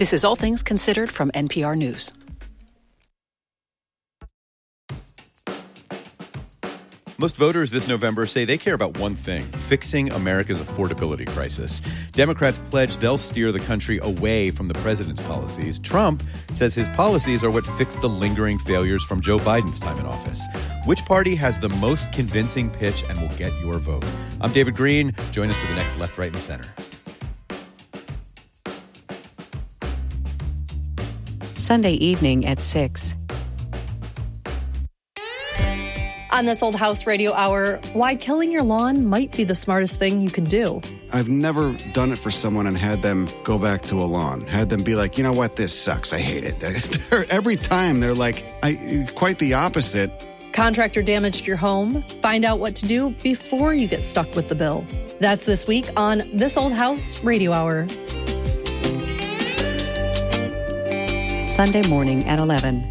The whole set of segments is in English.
This is All Things Considered from NPR News. Most voters this November say they care about one thing, fixing America's affordability crisis. Democrats pledge they'll steer the country away from the president's policies. Trump says his policies are what fixed the lingering failures from Joe Biden's time in office. Which party has the most convincing pitch and will get your vote? I'm David Green. Join us for the next Left, Right, and Center. Sunday evening at 6. On This Old House Radio Hour, why killing your lawn might be the smartest thing you can do. I've never done it for someone and had them go back to a lawn. Had them be like, you know what, this sucks. I hate it. Every time they're like, quite the opposite. Contractor damaged your home? Find out what to do before you get stuck with the bill. That's this week on This Old House Radio Hour. Sunday morning at 11.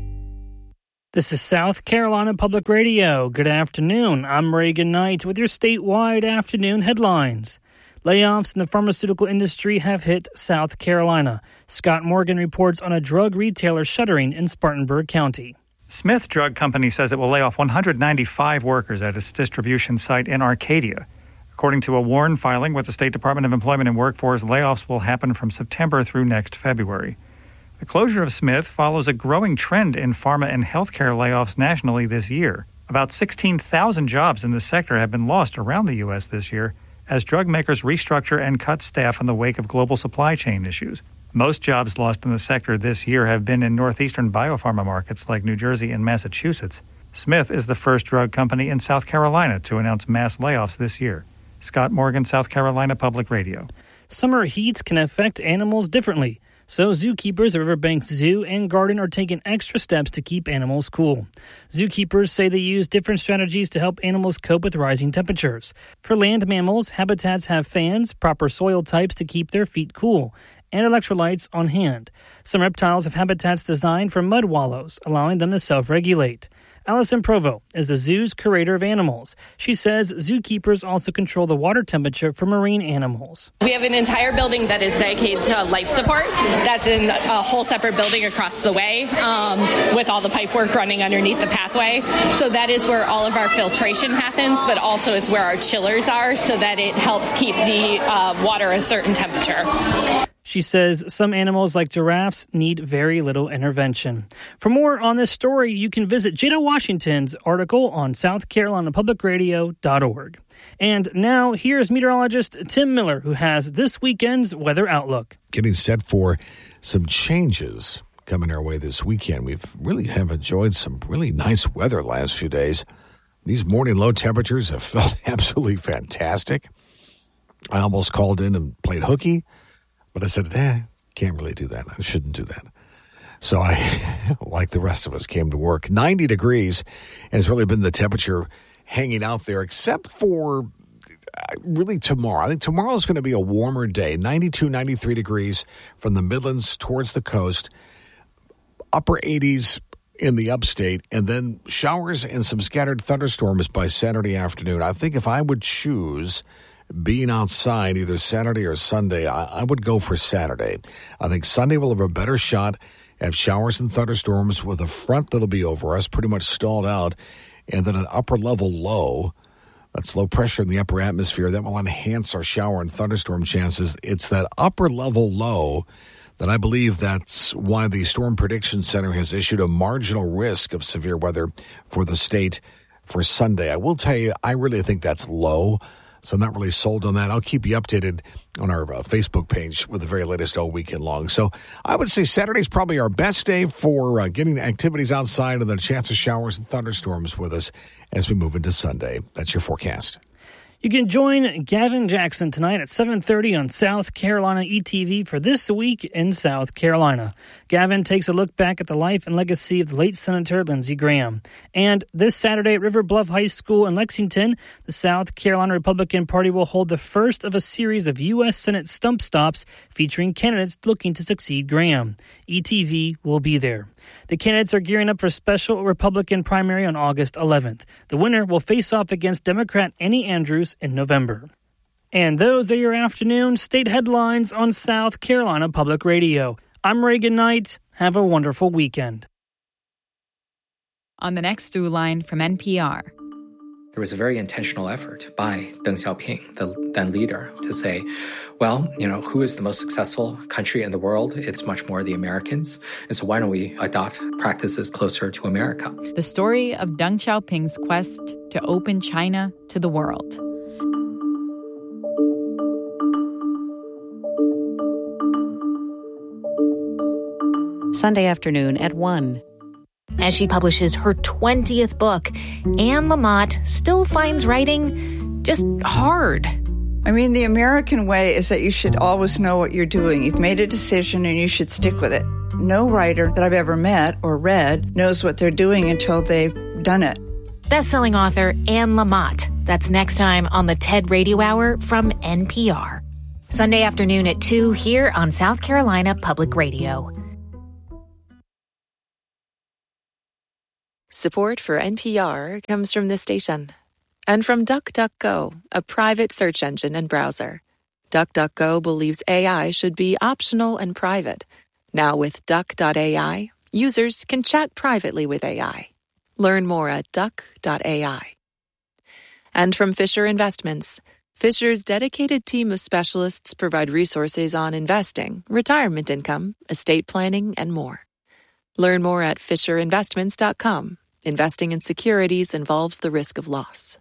This is South Carolina Public Radio. Good afternoon. I'm Reagan Knight with your statewide afternoon headlines. Layoffs in the pharmaceutical industry have hit South Carolina. Scott Morgan reports on a drug retailer shuttering in Spartanburg County. Smith Drug Company says it will lay off 195 workers at its distribution site in Arcadia. According to a WARN filing with the State Department of Employment and Workforce, layoffs will happen from September through next February. The closure of Smith follows a growing trend in pharma and healthcare layoffs nationally this year. About 16,000 jobs in this sector have been lost around the U.S. this year as drug makers restructure and cut staff in the wake of global supply chain issues. Most jobs lost in the sector this year have been in northeastern biopharma markets like New Jersey and Massachusetts. Smith is the first drug company in South Carolina to announce mass layoffs this year. Scott Morgan, South Carolina Public Radio. Summer heats can affect animals differently. So zookeepers at Riverbanks Zoo and Garden are taking extra steps to keep animals cool. Zookeepers say they use different strategies to help animals cope with rising temperatures. For land mammals, habitats have fans, proper soil types to keep their feet cool, and electrolytes on hand. Some reptiles have habitats designed for mud wallows, allowing them to self-regulate. Allison Provo is the zoo's curator of animals. She says zookeepers also control the water temperature for marine animals. We have an entire building that is dedicated to life support. That's in a whole separate building across the way with all the pipe work running underneath the pathway. So that is where all of our filtration happens, but also it's where our chillers are so that it helps keep the water a certain temperature. She says some animals like giraffes need very little intervention. For more on this story, you can visit Jada Washington's article on southcarolinapublicradio.org. And now here's meteorologist Tim Miller, who has this weekend's weather outlook. Getting set for some changes coming our way this weekend. We really have enjoyed some really nice weather the last few days. These morning low temperatures have felt absolutely fantastic. I almost called in and played hooky. But I said, can't really do that. I shouldn't do that. So I, like the rest of us, came to work. 90 degrees has really been the temperature hanging out there, except for really tomorrow. I think tomorrow is going to be a warmer day, 92, 93 degrees from the Midlands towards the coast, upper 80s in the upstate, and then showers and some scattered thunderstorms by Saturday afternoon. I think if I would choose being outside either Saturday or Sunday, I would go for Saturday. I think Sunday will have a better shot at showers and thunderstorms with a front that'll be over us, pretty much stalled out, and then an upper-level low. That's low pressure in the upper atmosphere. That will enhance our shower and thunderstorm chances. It's that upper-level low that I believe that's why the Storm Prediction Center has issued a marginal risk of severe weather for the state for Sunday. I will tell you, I really think that's low. So I'm not really sold on that. I'll keep you updated on our Facebook page with the very latest all weekend long. So I would say Saturday's probably our best day for getting activities outside and the chance of showers and thunderstorms with us as we move into Sunday. That's your forecast. You can join Gavin Jackson tonight at 7:30 on South Carolina ETV for This Week in South Carolina. Gavin takes a look back at the life and legacy of the late Senator Lindsey Graham. And this Saturday at River Bluff High School in Lexington, the South Carolina Republican Party will hold the first of a series of U.S. Senate stump stops featuring candidates looking to succeed Graham. ETV will be there. The candidates are gearing up for a special Republican primary on August 11th. The winner will face off against Democrat Annie Andrews in November. And those are your afternoon state headlines on South Carolina Public Radio. I'm Reagan Knight. Have a wonderful weekend. On the next Through Line from NPR. There was a very intentional effort by Deng Xiaoping, the then leader, to say, well, who is the most successful country in the world? It's much more the Americans. And so why don't we adopt practices closer to America? The story of Deng Xiaoping's quest to open China to the world. Sunday afternoon at 1. As she publishes her 20th book, Anne Lamott still finds writing just hard. I mean, the American way is that you should always know what you're doing. You've made a decision and you should stick with it. No writer that I've ever met or read knows what they're doing until they've done it. Best-selling author Anne Lamott. That's next time on the TED Radio Hour from NPR. Sunday afternoon at 2 here on South Carolina Public Radio. Support for NPR comes from this station and from DuckDuckGo, a private search engine and browser. DuckDuckGo believes AI should be optional and private. Now with Duck.ai, users can chat privately with AI. Learn more at Duck.ai. And from Fisher Investments, Fisher's dedicated team of specialists provide resources on investing, retirement income, estate planning, and more. Learn more at FisherInvestments.com. Investing in securities involves the risk of loss.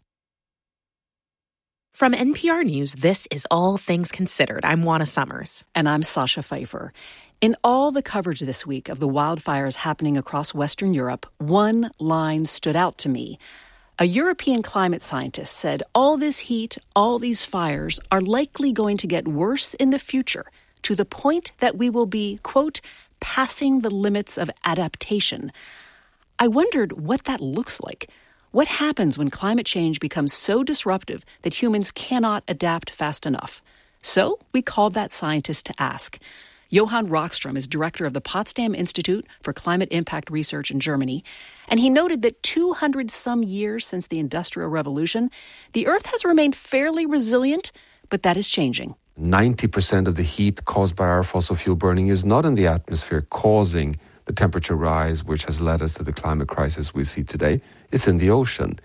From NPR News, this is All Things Considered. I'm Juana Summers. And I'm Sasha Pfeiffer. In all the coverage this week of the wildfires happening across Western Europe, one line stood out to me. A European climate scientist said all this heat, all these fires are likely going to get worse in the future to the point that we will be, quote, passing the limits of adaptation. I wondered what that looks like. What happens when climate change becomes so disruptive that humans cannot adapt fast enough? So we called that scientist to ask. Johann Rockström is director of the Potsdam Institute for Climate Impact Research in Germany, and he noted that 200-some years since the Industrial Revolution, the Earth has remained fairly resilient, but that is changing. 90% of the heat caused by our fossil fuel burning is not in the atmosphere causing the temperature rise, which has led us to the climate crisis we see today. It's in the ocean.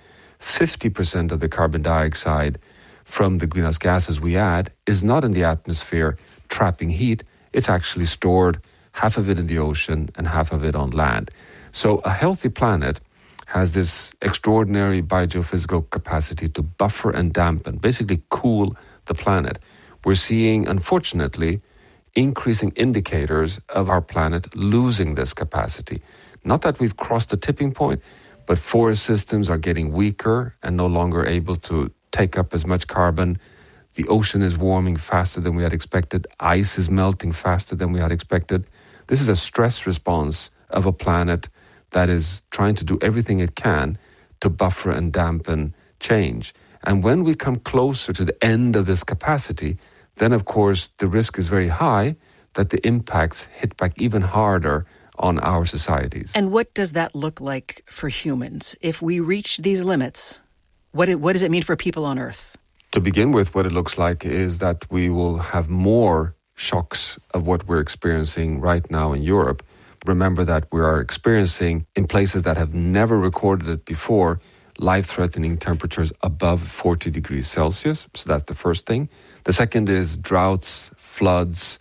50% of the carbon dioxide from the greenhouse gases we add is not in the atmosphere trapping heat. It's actually stored, half of it in the ocean and half of it on land. So a healthy planet has this extraordinary biogeophysical capacity to buffer and dampen, basically cool the planet. We're seeing, unfortunately, increasing indicators of our planet losing this capacity. Not that we've crossed the tipping point, but forest systems are getting weaker and no longer able to take up as much carbon. The ocean is warming faster than we had expected. Ice is melting faster than we had expected. This is a stress response of a planet that is trying to do everything it can to buffer and dampen change. And when we come closer to the end of this capacity, then of course the risk is very high that the impacts hit back even harder on our societies. And what does that look like for humans? If we reach these limits, what does it mean for people on Earth? To begin with, what it looks like is that we will have more shocks of what we're experiencing right now in Europe. Remember that we are experiencing, in places that have never recorded it before, life-threatening temperatures above 40 degrees Celsius. So that's the first thing. The second is droughts, floods,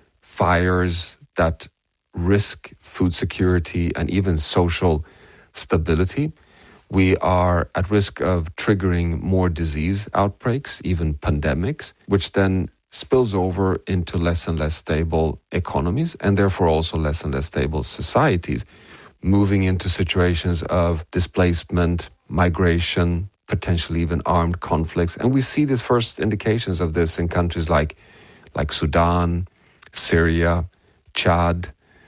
fires that risk food security and even social stability. We are at risk of triggering more disease outbreaks, even pandemics, which then spills over into less and less stable economies and therefore also less and less stable societies, moving into situations of displacement, migration, potentially even armed conflicts. And we see these first indications of this in countries like Sudan, Syria, Chad,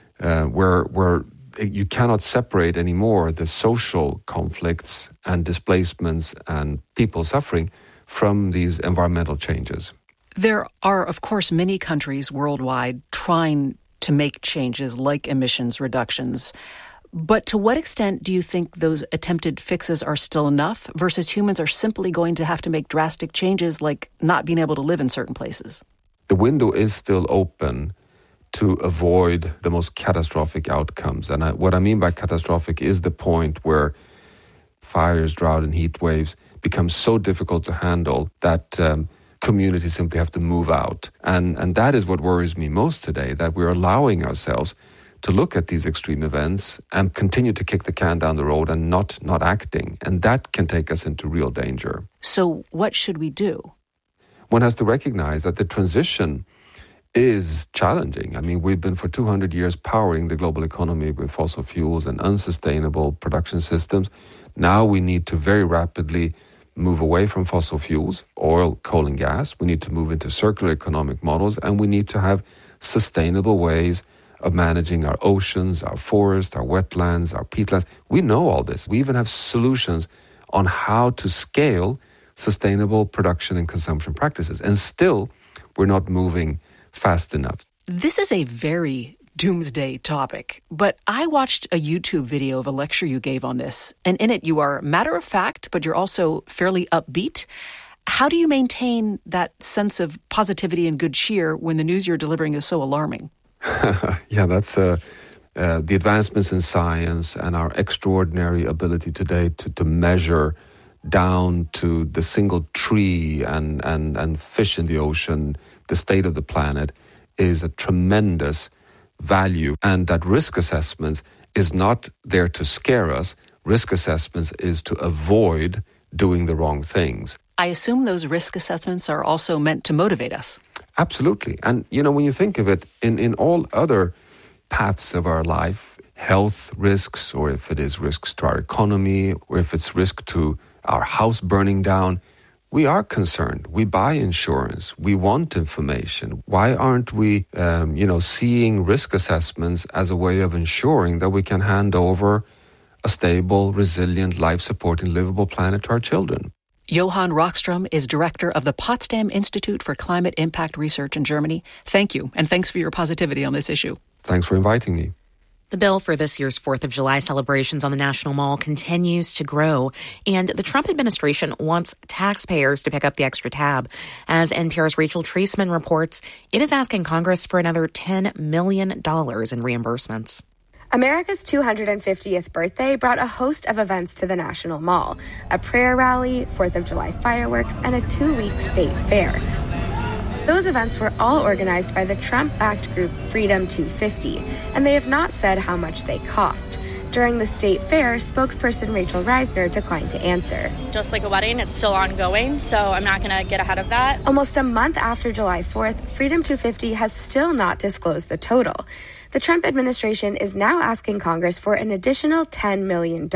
where you cannot separate anymore the social conflicts and displacements and people suffering from these environmental changes. There are, of course, many countries worldwide trying to make changes like emissions reductions. But to what extent do you think those attempted fixes are still enough versus humans are simply going to have to make drastic changes like not being able to live in certain places? The window is still open to avoid the most catastrophic outcomes. And what I mean by catastrophic is the point where fires, drought, and heat waves become so difficult to handle that communities simply have to move out. And that is what worries me most today, that we're allowing ourselves to look at these extreme events and continue to kick the can down the road and not acting. And that can take us into real danger. So what should we do? One has to recognize that the transition is challenging. I mean, we've been for 200 years powering the global economy with fossil fuels and unsustainable production systems. Now we need to very rapidly move away from fossil fuels, oil, coal, and gas. We need to move into circular economic models, and we need to have sustainable ways of managing our oceans, our forests, our wetlands, our peatlands. We know all this. We even have solutions on how to scale sustainable production and consumption practices. And still, we're not moving fast enough. This is a very doomsday topic, but I watched a YouTube video of a lecture you gave on this, and in it you are matter of fact, but you're also fairly upbeat. How do you maintain that sense of positivity and good cheer when the news you're delivering is so alarming? Yeah, that's the advancements in science and our extraordinary ability today to measure down to the single tree and fish in the ocean, the state of the planet, is a tremendous value. And that risk assessments is not there to scare us. Risk assessments is to avoid doing the wrong things. I assume those risk assessments are also meant to motivate us. Absolutely. And, when you think of it, in all other paths of our life, health risks, or if it is risks to our economy, or if it's risk to our house burning down, we are concerned. We buy insurance. We want information. Why aren't we, seeing risk assessments as a way of ensuring that we can hand over a stable, resilient, life-supporting, livable planet to our children? Johan Rockström is director of the Potsdam Institute for Climate Impact Research in Germany. Thank you, and thanks for your positivity on this issue. Thanks for inviting me. The bill for this year's 4th of July celebrations on the National Mall continues to grow, and the Trump administration wants taxpayers to pick up the extra tab. As NPR's Rachel Treisman reports, it is asking Congress for another $10 million in reimbursements. America's 250th birthday brought a host of events to the National Mall, a prayer rally, 4th of July fireworks, and a 2-week state fair. Those events were all organized by the Trump-backed group Freedom 250, and they have not said how much they cost. During the state fair, spokesperson Rachel Reisner declined to answer. Just like a wedding, it's still ongoing, so I'm not going to get ahead of that. Almost a month after July 4th, Freedom 250 has still not disclosed the total. The Trump administration is now asking Congress for an additional $10 million.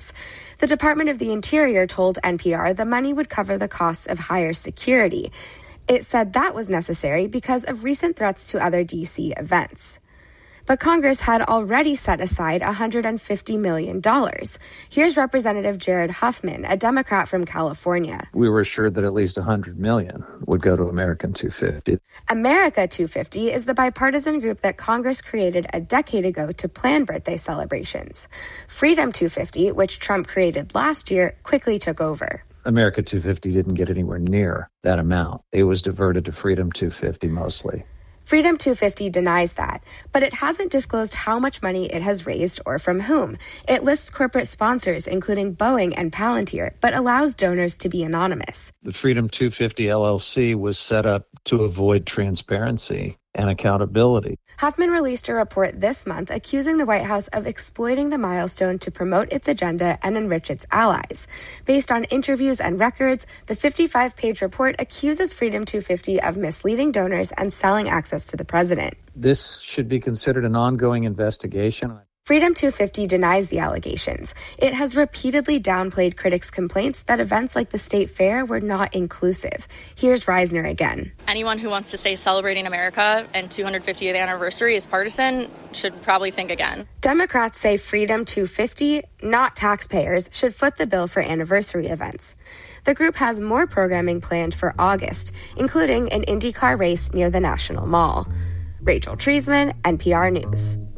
The Department of the Interior told NPR the money would cover the costs of higher security. It said that was necessary because of recent threats to other D.C. events. But Congress had already set aside $150 million. Here's Representative Jared Huffman, a Democrat from California. We were assured that at least $100 million would go to American 250. America 250 is the bipartisan group that Congress created a decade ago to plan birthday celebrations. Freedom 250, which Trump created last year, quickly took over. America 250 didn't get anywhere near that amount. It was diverted to Freedom 250 mostly. Freedom 250 denies that, but it hasn't disclosed how much money it has raised or from whom. It lists corporate sponsors, including Boeing and Palantir, but allows donors to be anonymous. The Freedom 250 LLC was set up to avoid transparency and accountability. Huffman released a report this month accusing the White House of exploiting the milestone to promote its agenda and enrich its allies. Based on interviews and records, the 55-page report accuses Freedom 250 of misleading donors and selling access to the president. This should be considered an ongoing investigation. Freedom 250 denies the allegations. It has repeatedly downplayed critics' complaints that events like the state fair were not inclusive. Here's Reisner again. Anyone who wants to say celebrating America and 250th anniversary is partisan should probably think again. Democrats say Freedom 250, not taxpayers, should foot the bill for anniversary events. The group has more programming planned for August, including an IndyCar race near the National Mall. Rachel Treisman, NPR News.